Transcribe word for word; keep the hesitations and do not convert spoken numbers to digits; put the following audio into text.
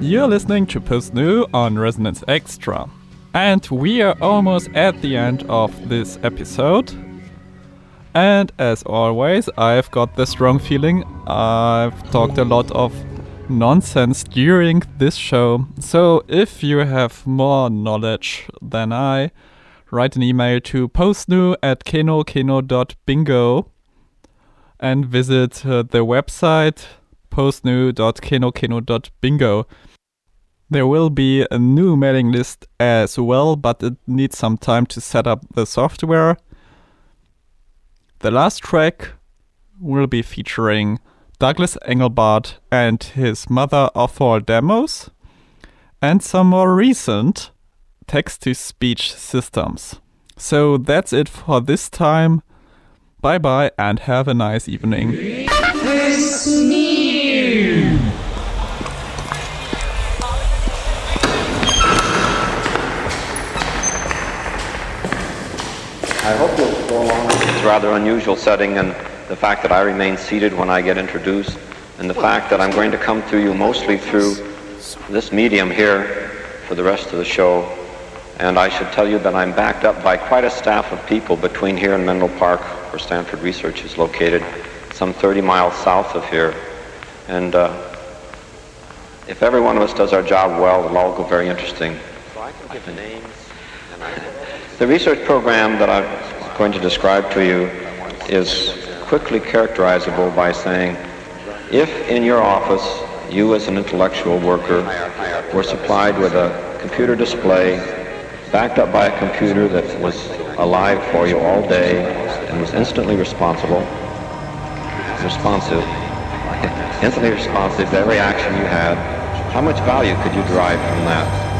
You're listening to Post New on Resonance Extra. And we are almost at the end of this episode. And as always, I've got the strong feeling I've talked a lot of nonsense during this show. So if you have more knowledge than I, write an email to postnew at keno keno dot bingo and visit uh, the website postnew dot keno keno dot bingo. There will be a new mailing list as well, but it needs some time to set up the software. The last track will be featuring Douglas Engelbart and his mother of all demos, and some more recent text-to-speech systems. So that's it for this time. Bye bye and have a nice evening. I hope you'll go along with this rather unusual setting, and the fact that I remain seated when I get introduced, and the fact that I'm going to come to you mostly through this medium here for the rest of the show. And I should tell you that I'm backed up by quite a staff of people between here and Menlo Park, where Stanford Research is located, some thirty miles south of here. And uh, if every one of us does our job well, it'll all go very interesting. So I can give names. And I The research program that I'm going to describe to you is quickly characterizable by saying, if in your office you as an intellectual worker were supplied with a computer display backed up by a computer that was alive for you all day and was instantly responsible, responsive, instantly responsive to every action you had, how much value could you derive from that?